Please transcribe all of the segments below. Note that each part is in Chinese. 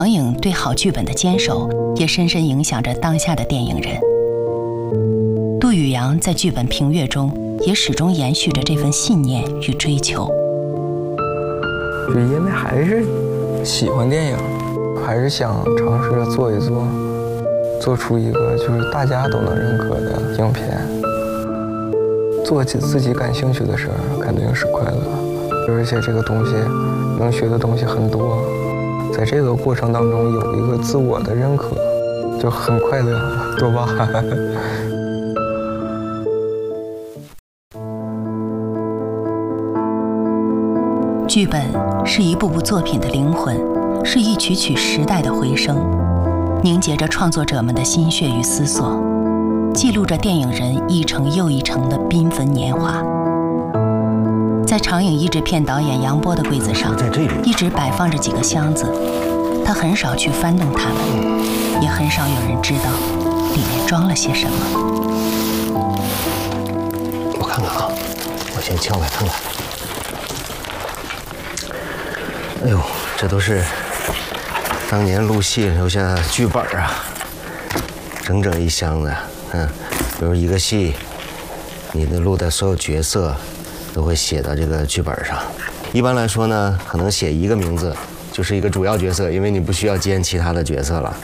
长影对好剧本的坚守，也深深影响着当下的电影人。杜宇阳在剧本评阅中，也始终延续着这份信念与追求。 就因为还是喜欢电影，还是想尝试着做一做，做出一个就是大家都能认可的影片。做起自己感兴趣的事儿，肯定是快乐。而且这个东西能学的东西很多，在这个过程当中有一个自我的认可，就很快乐，多吧？ 剧本是一部部作品的灵魂，是一曲曲时代的回声，凝结着创作者们的心血与思索，记录着电影人一程又一程的缤纷年华。在长影译制片导演杨波的柜子上，一直摆放着几个箱子，他很少去翻动它们，也很少有人知道里面装了些什么。 我看看啊，我先撬开看看。哎呦，这都是当年录戏留下剧本啊，整整一箱子。比如一个戏，你的录的所有角色都会写到这个剧本上。一般来说呢，可能写一个名字就是一个主要角色，因为你不需要兼其他的角色了。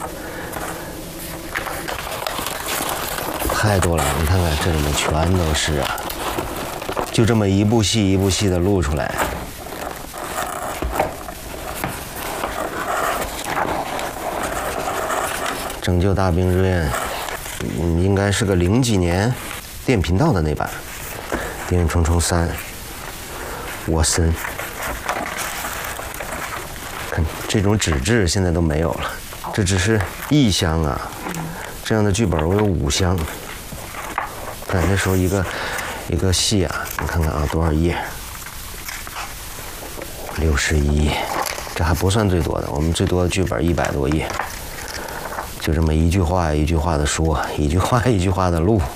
太多了，你看看这里面全都是啊，就这么一部戏一部戏的录出来。拯救大兵瑞恩，应该是个00几年电影频道的那版。电影《冲冲3》，沃森。看这种纸质现在都没有了，这只是1箱啊。这样的剧本我有5箱。看那时候一个戏啊，你看看啊，多少页？61页，这还不算最多的，我们最多的剧本100多页。就这么一句话一句话的说，一句话一句话的录。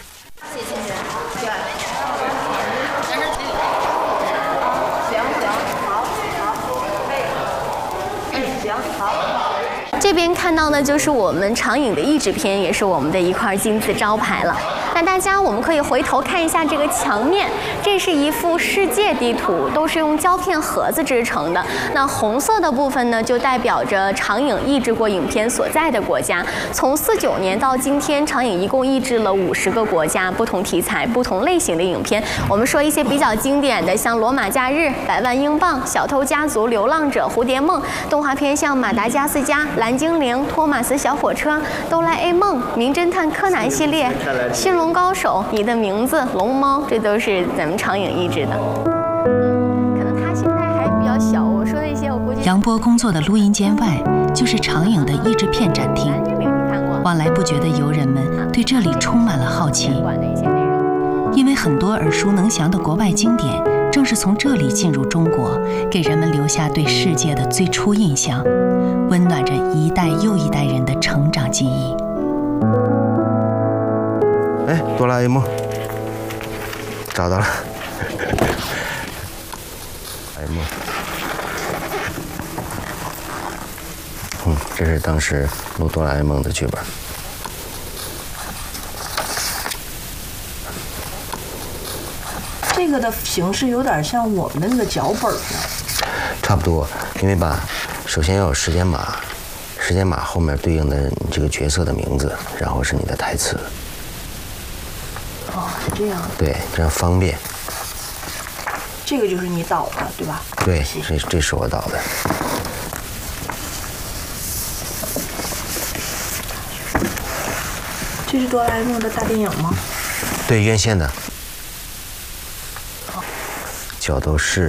这边看到的就是我们长影的译制片，也是我们的一块金字招牌了。那大家我们可以回头看一下这个墙面，这是一幅世界地图，都是用胶片盒子制成的。那红色的部分呢，就代表着长影译制过影片所在的国家。从49年到今天，长影一共译制了50个国家，不同题材、不同类型的影片。我们说一些比较经典的，像《罗马假日》、《100万英镑》、《小偷家族》、《流浪者》、《蝴蝶梦》；动画片像《马达加斯加》、《蓝精灵》、《托马斯小火车》、《哆啦 A 梦》、《名侦探柯南》系列、《驯龙高手》、《你的名字》、《龙猫》，这都是咱们长影译制的。可能他现在还比较小，我说的一些我估计。 杨波工作的录音间外，就是长影的译制片展厅。往来不绝的游人们对这里充满了好奇，因为很多耳熟能详的国外经典，正是从这里进入中国，给人们留下对世界的最初印象，温暖着一代又一代人的成长记忆。 哎，哆啦 A 梦，找到了。A 梦，这是当时录哆啦 A 梦的剧本。 这个的形式有点像我们的那个脚本呢。 差不多，因为吧，首先要有时间码，时间码后面对应的你这个角色的名字，然后是你的台词。 哦，是这样。 对，这样方便。 这个就是你导的，对吧？ 对，这是我导的。 这是哆啦 A 梦的大电影吗？ 对，院线的。角斗士。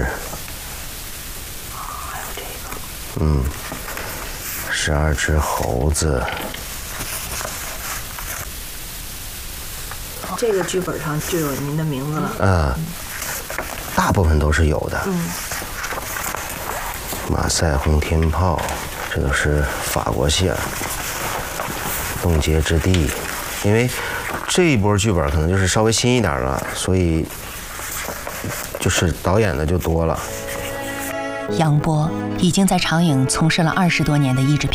还有这个。 12只猴子。 这个剧本上就有您的名字了。 大部分都是有的。马赛红天炮，这都是法国线。冻结之地，因为这一波剧本可能就是稍微新一点了，所以就是导演的就多了。 杨波已经在长影从事了20多年的译制片。